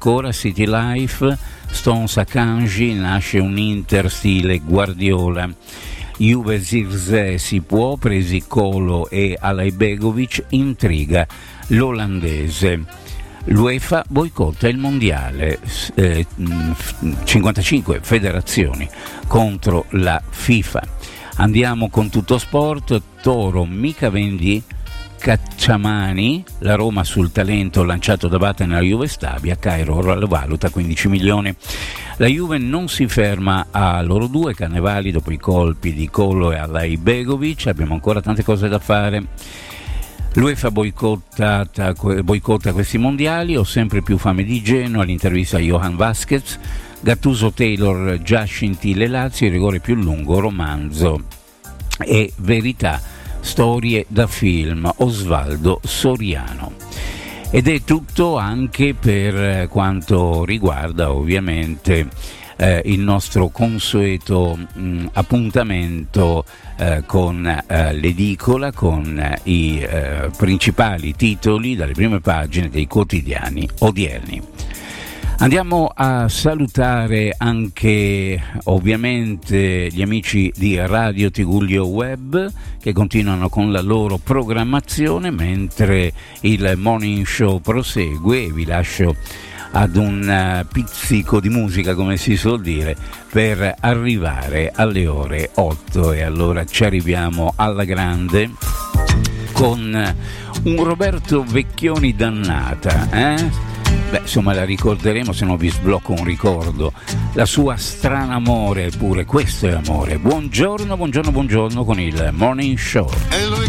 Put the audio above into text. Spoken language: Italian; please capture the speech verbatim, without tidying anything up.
ancora City Life, Stones Akanji, nasce un Inter stile Guardiola. Juve Zirze si può, presi Colo e Alajbegovic, intriga l'olandese. L'UEFA boicotta il mondiale, eh, cinquantacinque federazioni contro la FIFA. Andiamo con tutto sport. Toro, mica vendi Cacciamani, la Roma sul talento lanciato da Bata nella Juve Stabia, Cairo lo valuta quindici milioni. La Juve non si ferma a loro due, Cannavali dopo i colpi di Colo e Alajbegovic, abbiamo ancora tante cose da fare. L'UEFA boicotta, boicotta questi mondiali, ho sempre più fame di Genoa, l'intervista a Johan Vasquez, Gattuso Taylor già scintille Lazio, il rigore più lungo, romanzo e verità, storie da film, Osvaldo Soriano. Ed è tutto anche per quanto riguarda ovviamente eh, il nostro consueto mh, appuntamento eh, con eh, l'edicola, con eh, i eh, principali titoli dalle prime pagine dei quotidiani odierni. Andiamo a salutare anche ovviamente gli amici di Radio Tigullio Web che continuano con la loro programmazione mentre il Morning Show prosegue, e vi lascio ad un pizzico di musica, come si suol dire, per arrivare alle ore otto. E allora ci arriviamo alla grande con un Roberto Vecchioni dannata, eh? Beh, insomma, la ricorderemo, se no vi sblocco un ricordo. La sua strana amore, pure questo è amore. Buongiorno, buongiorno, buongiorno con il Morning Show.